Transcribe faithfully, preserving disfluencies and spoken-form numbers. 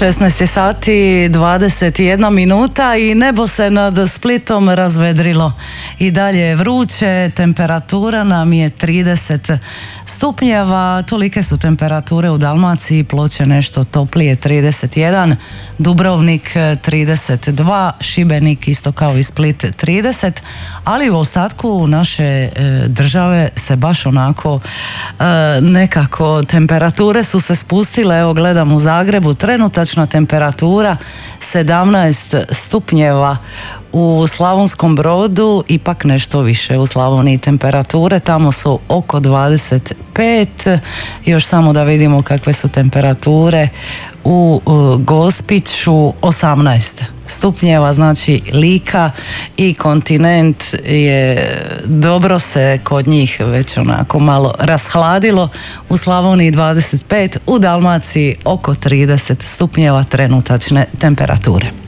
šesnaest sati dvadeset jedna minuta i nebo se nad Splitom razvedrilo. I dalje je vruće, temperatura nam je trideset stupnjeva, tolike su temperature u Dalmaciji, Ploče nešto toplije trideset jedan, Dubrovnik trideset dva, Šibenik isto kao i Split trideset, ali u ostatku naše e, države se baš onako e, nekako temperature su se spustile. Evo gledam u Zagrebu, trenutačna temperatura sedamnaest stupnjeva, u Slavonskom Brodu ipak nešto više, u Slavoniji temperature tamo su oko dvadeset pet, još samo da vidimo kakve su temperature u Gospiću, osamnaest stupnjeva, znači Lika i kontinent je dobro se kod njih već onako malo rashladilo, u Slavoniji dvadeset pet, u Dalmaciji oko trideset stupnjeva trenutačne temperature.